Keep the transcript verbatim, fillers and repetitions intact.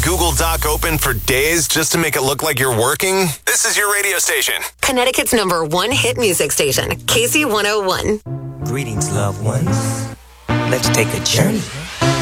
Google Doc open for days just to make it look like you're working? This is your radio station. Connecticut's number one hit music station, K C one oh one. Greetings, loved ones. Let's take a journey